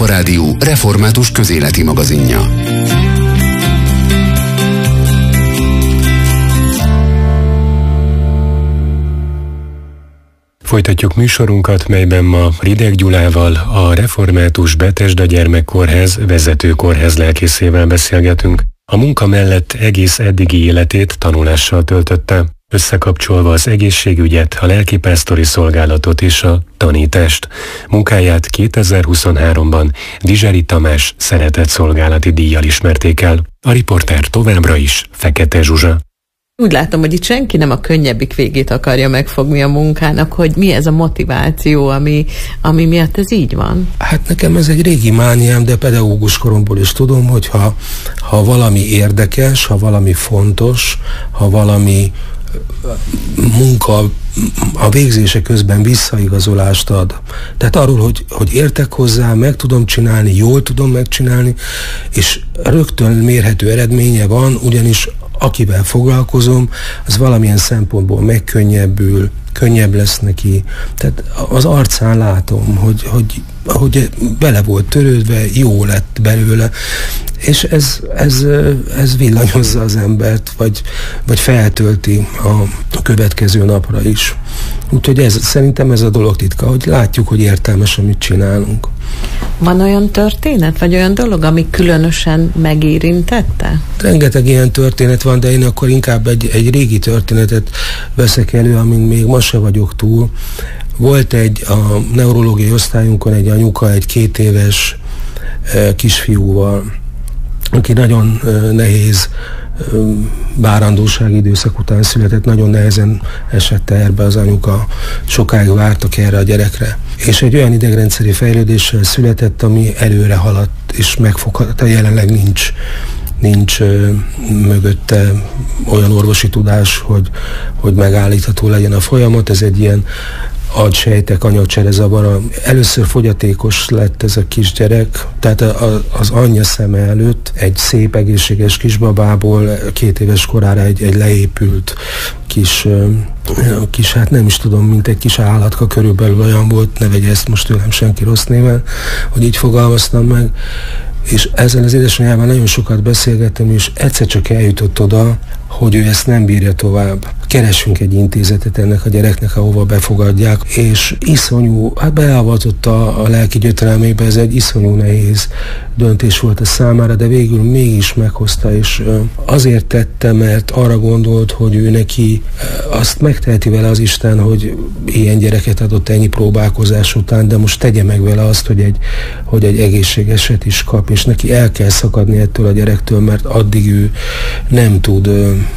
Inforádió református közéleti magazinja. Folytatjuk műsorunkat, melyben ma Rideg Gyulával, a Református Bethesda Gyermekkórház vezető kórházlelkészével beszélgetünk. A munka mellett egész eddigi életét tanulással töltötte, összekapcsolva az egészségügyet, a lelkipásztori szolgálatot és a tanítást. Munkáját 2023-ban Dizseri Tamás szeretett szolgálati díjjal ismerték el. A riporter továbbra is Fekete Zsuzsa. Úgy látom, hogy itt senki nem a könnyebbik végét akarja megfogni a munkának, hogy mi ez a motiváció, ami miatt ez így van? Hát nekem ez egy régi mániám, de pedagógus koromból is tudom, hogy ha valami érdekes, ha valami fontos, ha valami munka a végzése közben visszaigazolást ad. Tehát arról, hogy értek hozzá, meg tudom csinálni, jól tudom megcsinálni, és rögtön mérhető eredménye van, ugyanis akivel foglalkozom, az valamilyen szempontból megkönnyebbül, könnyebb lesz neki. Tehát az arcán látom, hogy bele volt törődve, jó lett belőle, és ez villanyozza az embert, vagy feltölti a következő napra is. Úgyhogy szerintem ez a dolog titka, hogy látjuk, hogy értelmes, amit csinálunk. Van olyan történet, vagy olyan dolog, ami különösen megérintette? Rengeteg ilyen történet van, de én akkor inkább egy régi történetet veszek elő, amin még ma se vagyok túl. Volt a neurológiai osztályunkon egy anyuka, egy 2 éves kisfiúval, aki nagyon nehéz várandósági időszak után született, nagyon nehezen esett terbe az anyuka, sokáig vártak erre a gyerekre. És egy olyan idegrendszeri fejlődéssel született, ami előre haladt, és megfoghatta, jelenleg nincs mögötte olyan orvosi tudás, hogy megállítható legyen a folyamat. Ez egy ilyen agysejtek, anyagcserezavar. Először fogyatékos lett ez a kisgyerek, tehát az anyja szeme előtt egy szép, egészséges kisbabából 2 éves korára egy leépült kis, hát nem is tudom, mint egy kis állatka, körülbelül olyan volt, ne vegye ezt most tőlem senki rossz néven, hogy így fogalmaztam meg. És ezzel az édesanyjával nagyon sokat beszélgettem, és egyszer csak eljutott oda, hogy ő ezt nem bírja tovább. Keressünk egy intézetet ennek a gyereknek, ahova befogadják, és iszonyú, hát beavatott a lelki gyötrelmébe, ez egy iszonyú nehéz döntés volt a számára, de végül mégis meghozta, és azért tette, mert arra gondolt, hogy ő neki azt megteheti vele az Isten, hogy ilyen gyereket adott ennyi próbálkozás után, de most tegye meg vele azt, hogy egy egészségeset is kap, és neki el kell szakadni ettől a gyerektől, mert addig ő nem tud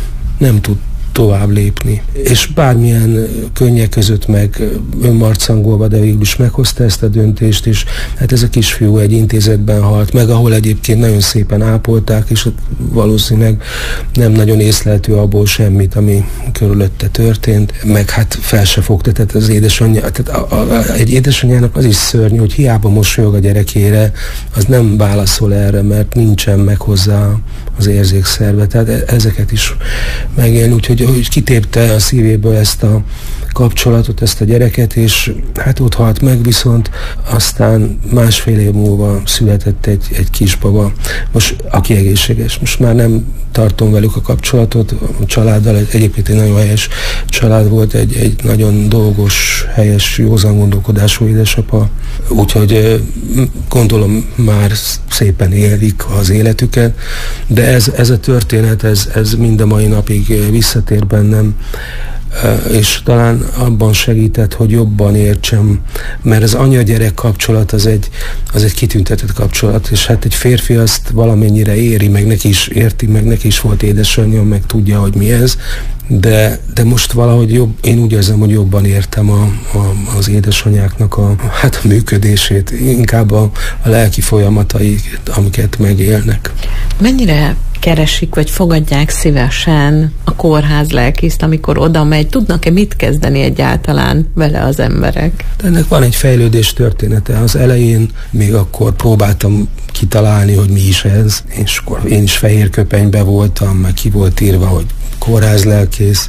tovább lépni. És bármilyen könnyek között meg önmarcangolva, de végül is meghozta ezt a döntést, és hát ez a kisfiú egy intézetben halt meg, ahol egyébként nagyon szépen ápolták, és valószínűleg nem nagyon észlelhető abból semmit, ami körülötte történt, meg hát fel se fogta, tehát az édesanyja, tehát egy édesanyjának az is szörnyű, hogy hiába mosolyog a gyerekére, az nem válaszol erre, mert nincsen meg hozzá az érzékszerve, tehát ezeket is megélni, úgyhogy kitépte a szívéből ezt a kapcsolatot, ezt a gyereket, és hát ott halt meg, viszont aztán 1,5 év múlva született egy kisbaba, most aki egészséges. Most már nem tartom velük a kapcsolatot, a családdal, egyébként egy nagyon helyes család volt, egy nagyon dolgos, helyes, józan gondolkodású édesapa, úgyhogy gondolom már szépen élik az életüket, de ez a történet, ez mind a mai napig visszatér bennem, és talán abban segített, hogy jobban értsem, mert az anya-gyerek kapcsolat az egy kitüntetett kapcsolat, és hát egy férfi azt valamennyire éri, meg neki is érti, meg neki is volt édesanyja, meg tudja, hogy mi ez, de most valahogy én úgy érzem, hogy jobban értem az édesanyáknak a működését, inkább a lelki folyamatait, amiket megélnek. Mennyire keresik, vagy fogadják szívesen a kórház lelkészt, amikor oda megy? Tudnak-e mit kezdeni egyáltalán vele az emberek? De ennek van egy fejlődés története. Az elején még akkor próbáltam kitalálni, hogy mi is ez, és akkor én is fehér köpenybe voltam, meg ki volt írva, hogy kórházlelkész,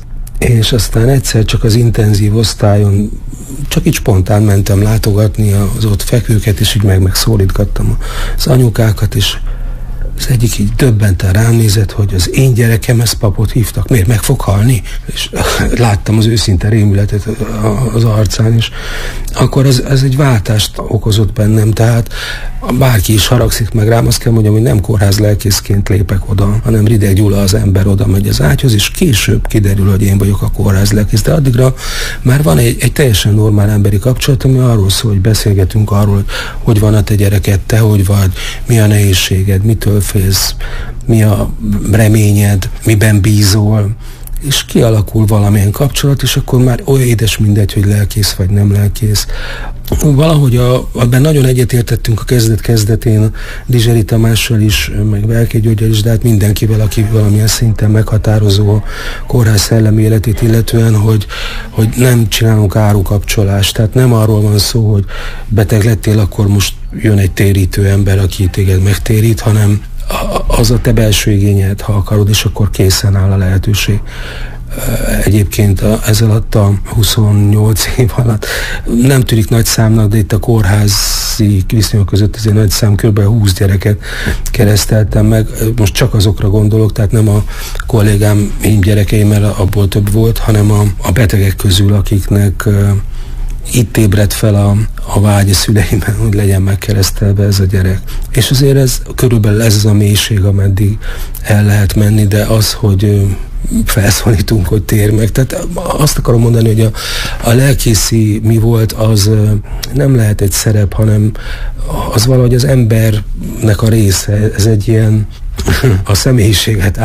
és aztán egyszer csak az intenzív osztályon csak így spontán mentem látogatni az ott fekvőket, és így megszólítgattam az anyukákat, és az egyik így döbbenten rám nézett, hogy az én gyerekem, ezt papot hívtak, miért meg fog halni? És láttam az őszinte rémületet az arcán, és akkor ez egy váltást okozott bennem, tehát bárki is haragszik meg rám, azt kell mondjam, hogy nem kórház lelkészként lépek oda, hanem Rideg Gyula az ember oda megy az ágyhoz, és később kiderül, hogy én vagyok a kórház lelkész, de addigra már van egy teljesen normál emberi kapcsolat, ami arról szól, hogy beszélgetünk arról, hogy van a te gyereket, te hogy vagy, mi a nehézséged, mitől félsz, mi a reményed, miben bízol, és kialakul valamilyen kapcsolat, és akkor már olyan édes mindegy, hogy lelkész vagy nem lelkész. Valahogy abban nagyon egyetértettünk a kezdet-kezdetén Dizseri Tamással is, meg Velkei Györggyel is, de hát mindenkivel, aki valamilyen szinten meghatározó a kórház szellemi életét illetően, hogy nem csinálunk árukapcsolást. Tehát nem arról van szó, hogy beteg lettél, akkor most jön egy térítő ember, aki téged megtérít, hanem az a te belső igényed, ha akarod, és akkor készen áll a lehetőség. Egyébként ez alatt a 28 év alatt nem tűnik nagy számnak, de itt a kórházi viszonyok között ez egy nagy szám, kb. 20 gyereket kereszteltem meg. Most csak azokra gondolok, tehát nem a kollégám, én gyerekeim, mert abból több volt, hanem a betegek közül, akiknek itt ébredt fel a vágy a szüleimben, hogy legyen megkeresztelve ez a gyerek. És azért ez körülbelül ez az a mélység, ameddig el lehet menni, de az, hogy felszólítunk, hogy tér meg. Tehát azt akarom mondani, hogy a lelkészi mi volt, az nem lehet egy szerep, hanem az valahogy az embernek a része. Ez egy ilyen a személyiséget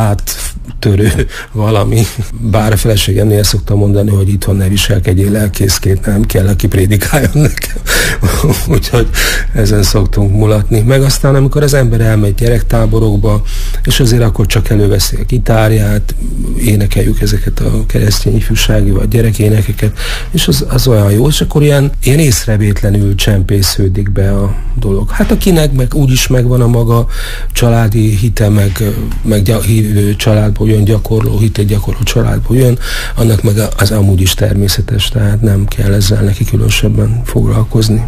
áttörő valami. Bár a feleségemnél szoktam mondani, hogy itthon ne viselkedjél lelkészként, nem kell, aki prédikáljon nekem. Úgyhogy ezen szoktunk mulatni. Meg aztán, amikor az ember elmegy gyerektáborokba, és azért akkor csak előveszi a gitárját, énekeljük ezeket a keresztény ifjúsági vagy gyerekénekeket, és az olyan jó, és akkor ilyen észrevétlenül csempésződik be a dolog. Hát akinek meg úgyis megvan a maga családi hite, meg hívő családból jön, hitét gyakorló családból jön, annak meg az amúgy is természetes, tehát nem kell ezzel neki különösebben foglalkozni.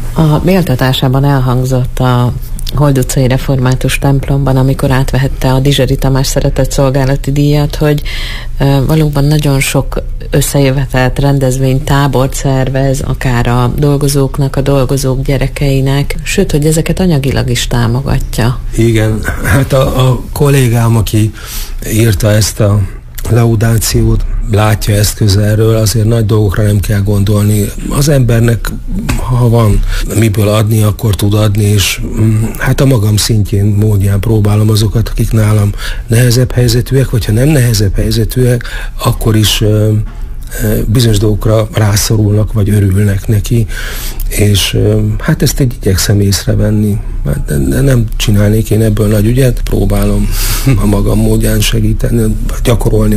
A méltatásában elhangzott a Hold utcai református templomban, amikor átvehette a Dizseri Tamás szeretett szolgálati díjat, hogy valóban nagyon sok összejövetelt rendezvény, tábort szervez, akár a dolgozóknak, a dolgozók gyerekeinek, sőt, hogy ezeket anyagilag is támogatja. Igen, hát a kollégám, aki írta ezt a laudációt, látja ezt közelről, azért nagy dolgokra nem kell gondolni. Az embernek, ha van miből adni, akkor tud adni, és hát a magam szintjén, módján próbálom azokat, akik nálam nehezebb helyzetűek, vagy ha nem nehezebb helyzetűek, akkor is bizonyos dolgokra rászorulnak, vagy örülnek neki, és hát ezt igyekszem észrevenni. De nem csinálnék én ebből nagy ügyet, próbálom a magam módján segíteni, gyakorolni.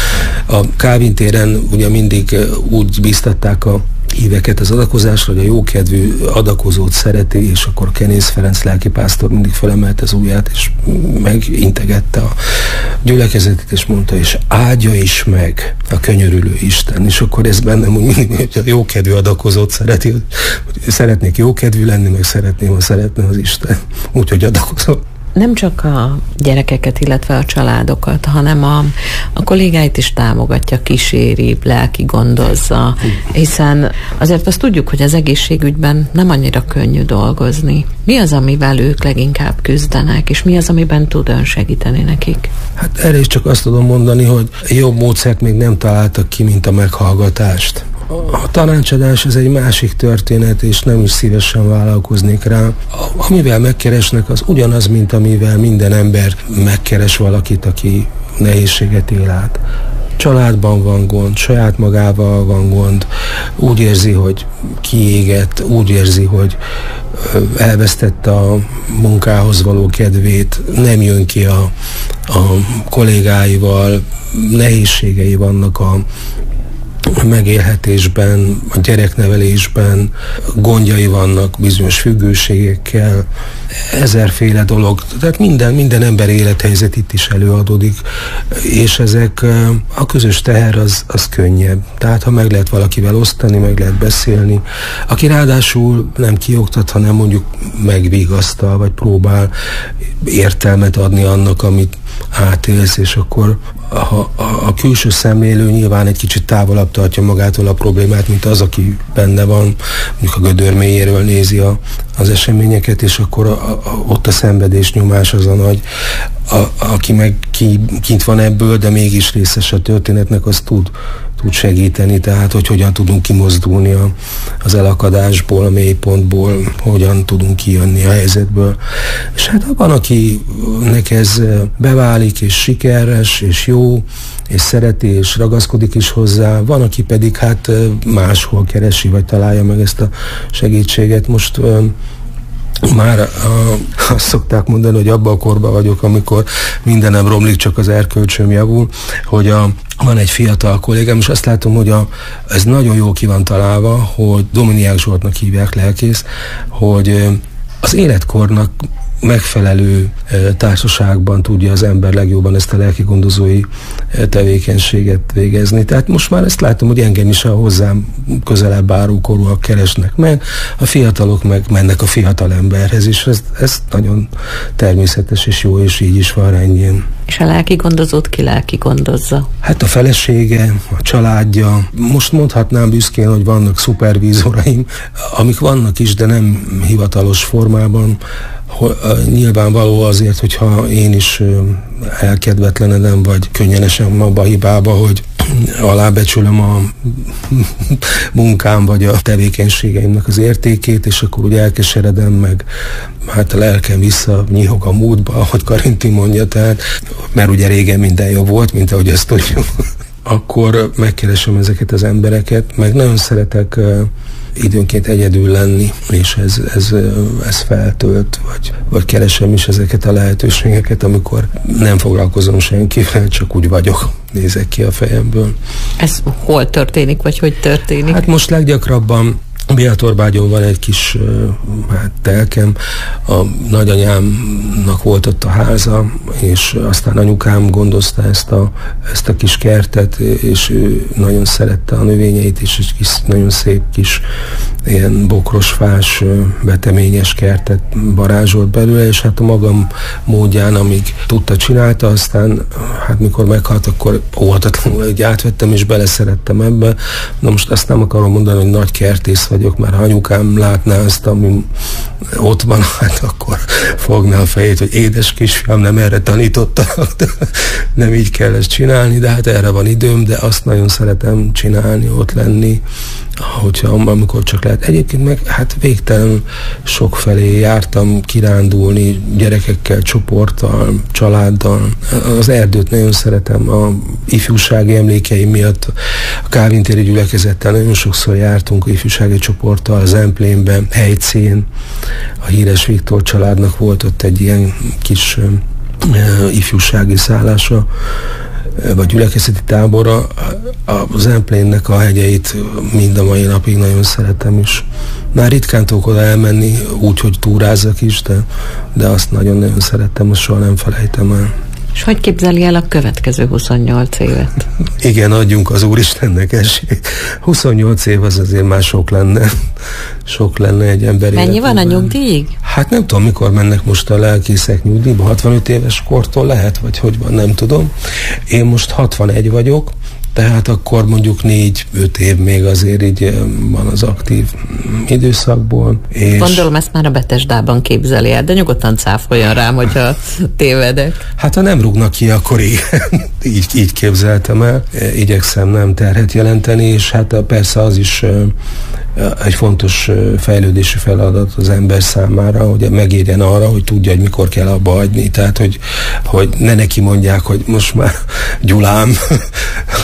A Kálvin téren ugye mindig úgy bíztatták a híveket az adakozásra, hogy a jókedvű adakozót szereti, és akkor Kenész Ferenc lelkipásztor mindig felemelte az ujját, és megintegette a gyülekezetet, és mondta, és áldja is meg a könyörülő Isten. És akkor ez bennem úgy mindig, hogy a jókedvű adakozót szereti, hogy szeretnék jókedvű lenni, meg szeretném, ha szeretne az Isten. Úgyhogy adakozom. Nem csak a gyerekeket, illetve a családokat, hanem a kollégáit is támogatja, kíséri, lelki gondozza, hiszen azért azt tudjuk, hogy az egészségügyben nem annyira könnyű dolgozni. Mi az, amivel ők leginkább küzdenek, és mi az, amiben tud ön segíteni nekik? Hát erre is csak azt tudom mondani, hogy jobb módszert még nem találtak ki, mint a meghallgatást. A tanácsadás ez egy másik történet, és nem is szívesen vállalkoznék rá. Amivel megkeresnek, az ugyanaz, mint amivel minden ember megkeres valakit, aki nehézséget él át. Családban van gond, saját magával van gond, úgy érzi, hogy kiégett, úgy érzi, hogy elvesztette a munkához való kedvét, nem jön ki a kollégáival, nehézségei vannak megélhetésben, a gyereknevelésben gondjai vannak bizonyos függőségekkel, ezerféle dolog, tehát minden ember élethelyzet itt is előadódik, és ezek a közös teher az könnyebb. Tehát ha meg lehet valakivel osztani, meg lehet beszélni, aki ráadásul nem kioktat, hanem mondjuk megvigasztal, vagy próbál értelmet adni annak, amit átélsz, és akkor a külső szemlélő nyilván egy kicsit távolabb tartja magától a problémát, mint az, aki benne van, mondjuk a gödör mélyéről nézi az eseményeket, és akkor ott a szenvedés, nyomás az a nagy. Aki meg kint van ebből, de mégis részes a történetnek, az tud segíteni, tehát hogy hogyan tudunk kimozdulni az elakadásból, a mélypontból, hogyan tudunk kijönni a helyzetből. És hát van, akinek ez beválik, és sikeres, és jó, és szereti, és ragaszkodik is hozzá. Van, aki pedig hát máshol keresi, vagy találja meg ezt a segítséget. Most már azt szokták mondani, hogy abban a korban vagyok, amikor mindenem romlik, csak az erkölcsöm javul, hogy van egy fiatal kollégám, és azt látom, hogy ez nagyon jól ki van találva, hogy Dominiák Zsoltnak hívják, lelkész, hogy az életkornak megfelelő társaságban tudja az ember legjobban ezt a lelkigondozói tevékenységet végezni. Tehát most már ezt látom, hogy engem is a hozzám közelebb álló korúak keresnek meg, a fiatalok meg mennek a fiatal emberhez, és ez nagyon természetes és jó, és így is van rendjén. És a lelkigondozót ki lelkigondozza? Hát a felesége, a családja. Most mondhatnám büszkén, hogy vannak szupervízoraim, amik vannak is, de nem hivatalos formában. Nyilvánvaló azért, hogyha én is elkedvetlenedem, vagy könnyen esem abba a hibába, hogy alábecsülöm a munkám, vagy a tevékenységeimnek az értékét, és akkor úgy elkeseredem, meg hát a lelkem visszanyíhog a múltba, ahogy Karinti mondja, tehát, mert ugye régen minden jobb volt, mint ahogy ezt tudjuk. Akkor megkeresem ezeket az embereket, meg nagyon szeretek időnként egyedül lenni, és ez feltölt, vagy keresem is ezeket a lehetőségeket, amikor nem foglalkozom senkivel, csak úgy vagyok, nézek ki a fejemből. Ez hol történik, vagy hogy történik? Hát most leggyakrabban Béltorbágyon van egy kis telkem, a nagyanyámnak volt ott a háza, és aztán anyukám gondozta ezt a kis kertet, és ő nagyon szerette a növényeit, és egy kis, nagyon szép kis ilyen bokrosfás, veteményes kertet varázsolt belőle, és hát a magam módján, amíg tudta, csinálta, aztán hát mikor meghalt, akkor óhatatlanul így átvettem, és beleszerettem ebbe. Na most azt nem akarom mondani, hogy nagy kertész vagyok, mert ha anyukám látná azt, ami ott van, hát akkor fogná a fejét, hogy édes kisfiam, nem erre tanítottak, nem így kell ezt csinálni, de hát erre van időm, de azt nagyon szeretem csinálni, ott lenni, amikor csak lehet. Egyébként meg hát végtelen sokfelé jártam kirándulni, gyerekekkel, csoporttal, családdal. Az erdőt nagyon szeretem, a ifjúsági emlékeim miatt a Kálvin téri gyülekezettel nagyon sokszor jártunk ifjúsági csoporttal, az Emplénben, Helycén, a híres Viktor családnak volt ott egy ilyen kis ifjúsági szállása, vagy gyülekezeti tábora. Az Emplénnek a hegyeit mind a mai napig nagyon szeretem is. Már ritkán tudok oda elmenni, úgy, hogy túrázzak is, de azt nagyon-nagyon szerettem, azt soha nem felejtem el. És hogy képzeli el a következő 28 évet? Igen, adjunk az Úristennek esélyt. 28 év az azért már sok lenne. Sok lenne egy ember életében. Mennyi van a nyugdíjig? Hát nem tudom, mikor mennek most a lelkészek nyugdíjba. 65 éves kortól lehet, vagy hogy van, nem tudom. Én most 61 vagyok, tehát akkor mondjuk 4-5 év még azért így van az aktív időszakból. És gondolom ezt már a Betesdában képzeli el, de nyugodtan cáfoljon rám, hogyha tévedek. Hát ha nem rúgnak ki, akkor igen. így képzeltem el. Igyekszem nem terhet jelenteni, és hát persze az is egy fontos fejlődési feladat az ember számára, hogy megérjen arra, hogy tudja, hogy mikor kell abba hagyni. Tehát, hogy ne neki mondják, hogy most már Gyulám, egy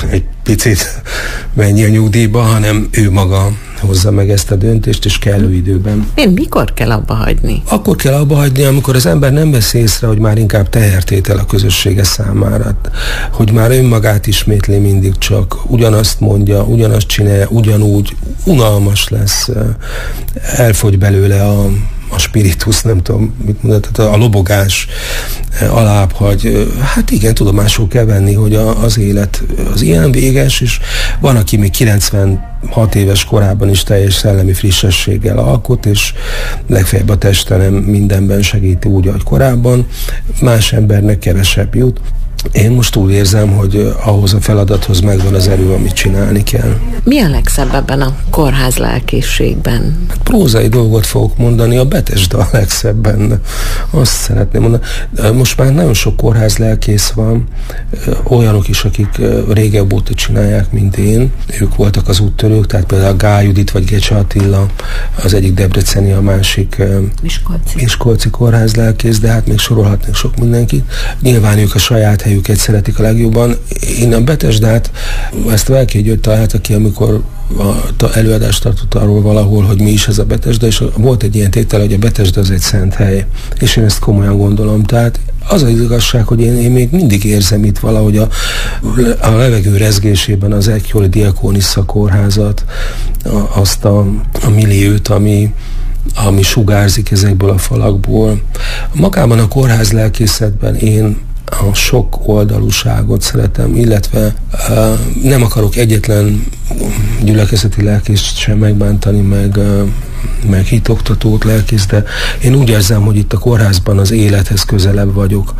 picit menj a nyugdíjba, hanem ő maga hozza meg ezt a döntést, és kellő időben. Mikor kell abba hagyni? Akkor kell abba hagyni, amikor az ember nem vesz észre, hogy már inkább tehertétel a közössége számára. Hogy már önmagát ismétli mindig csak, ugyanazt mondja, ugyanazt csinálja, ugyanúgy, unalmas lesz, elfogy belőle a spiritus, nem tudom, mit mondod, a lobogás alább hagy. Hát igen, tudomásul kell venni, hogy az élet az ilyen véges, és van, aki még 96 éves korában is teljes szellemi frissességgel alkot, és legfeljebb a teste nem mindenben segíti úgy, ahogy korábban. Más embernek kevesebb jut. Én most úgy érzem, hogy ahhoz a feladathoz megvan az erő, amit csinálni kell. Mi a legszebb ebben a kórház lelkészségben? Hát prózai dolgot fogok mondani, a Betesda a legszebb benne. Azt szeretném mondani. Most már nagyon sok kórház lelkész van, olyanok is, akik régebb óta csinálják, mint én. Ők voltak az úttörők, tehát például Gál Judit vagy Gecse Attila, az egyik debreceni, a másik miskolci kórház lelkész, de hát még sorolhatnék sok mindenkit. Nyilván ők a saját helyüket szeretik a legjobban. Én a Betesdát, ezt Velkei György találta ki, amikor előadást tartott arról valahol, hogy mi is ez a Betesda, és volt egy ilyen tétel, hogy a Betesda az egy szent hely. És én ezt komolyan gondolom. Tehát az az igazság, hogy én még mindig érzem itt valahogy a levegő rezgésében az Ekyoli Diakonissza kórházat, azt a milliót, ami sugárzik ezekből a falakból. Magában a kórház lelkészetben én a sok oldalúságot szeretem, illetve nem akarok egyetlen gyülekezeti lelkészt sem megbántani, meg hitoktatót, lelkész, de én úgy érzem, hogy itt a kórházban az élethez közelebb vagyok,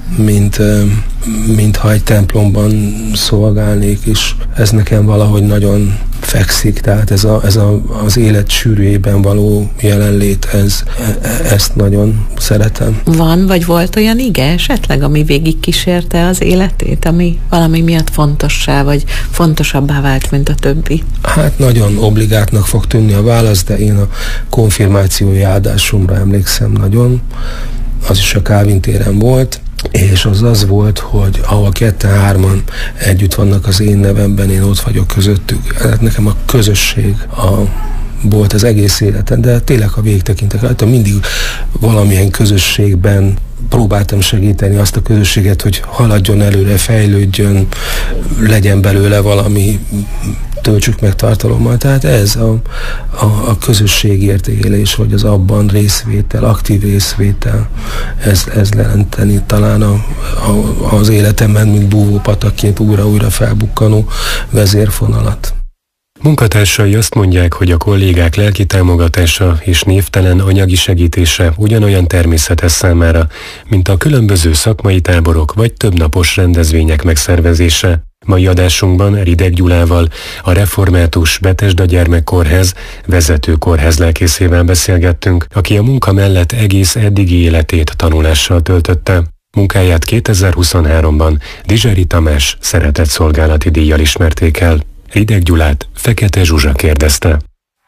mint ha egy templomban szolgálnék, és ez nekem valahogy nagyon fekszik, tehát ez az élet sűrűjében való jelenlét, ezt nagyon szeretem. Van, vagy volt olyan ige esetleg, ami végig kísérte az életét, ami valami miatt fontossá, vagy fontosabbá vált, mint a többi? Hát nagyon obligátnak fog tűnni a válasz, de én a konfirmációi áldásomra emlékszem nagyon. Az is a Kálvin téren volt, és az volt, hogy ahol 2-3-an együtt vannak az én nevemben, én ott vagyok közöttük. Hát nekem a közösség volt az egész életem, de tényleg, ha végtekintek rajta, mindig valamilyen közösségben próbáltam segíteni azt a közösséget, hogy haladjon előre, fejlődjön, legyen belőle valami, töltsük meg tartalommal. Tehát ez a közösségi értékelés, vagy az abban részvétel, aktív részvétel, ez jelenteni talán az életemben, mint búvópatakként újra felbukkanó vezérfonalat. Munkatársai azt mondják, hogy a kollégák lelki támogatása és névtelen anyagi segítése ugyanolyan természetes számára, mint a különböző szakmai táborok vagy többnapos rendezvények megszervezése. Mai adásunkban Rideg Gyulával, a Református Betesda Gyermekkórház vezető kórházlelkészével beszélgettünk, aki a munka mellett egész eddigi életét tanulással töltötte. Munkáját 2023-ban Dizseri Tamás szeretetszolgálati díjjal ismerték el. Rideg Gyulát Fekete Zsuzsa kérdezte.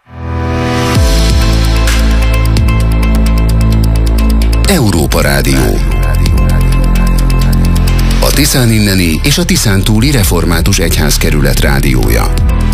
Európa Rádió. A Tiszán inneni és a Tiszántúli Református Egyházkerület rádiója.